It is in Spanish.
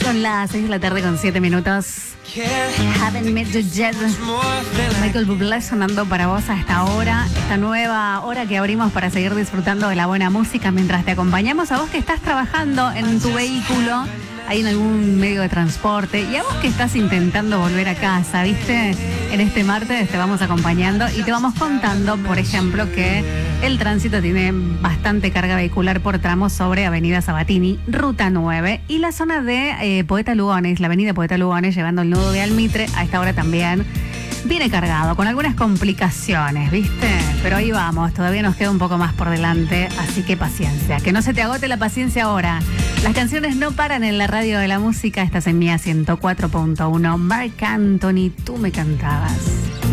Son las 6 de la tarde con 7 minutos. Haven't Met You Yet. Michael Bublé sonando para vos a esta hora, esta nueva hora que abrimos para seguir disfrutando de la buena música mientras te acompañamos a vos que estás trabajando en tu vehículo, ahí en algún medio de transporte, y a vos que estás intentando volver a casa, ¿viste? En este martes te vamos acompañando y te vamos contando, por ejemplo, que el tránsito tiene bastante carga vehicular por tramos sobre Avenida Sabatini, Ruta 9, y la zona de Poeta Lugones, la avenida Poeta Lugones, llevando el nudo de Almitre, a esta hora también viene cargado, con algunas complicaciones, ¿viste? Pero ahí vamos, todavía nos queda un poco más por delante, así que paciencia, que no se te agote la paciencia ahora. Las canciones no paran en la radio de la música, estás en Mía 104.1. Marc Anthony, tú me cantabas.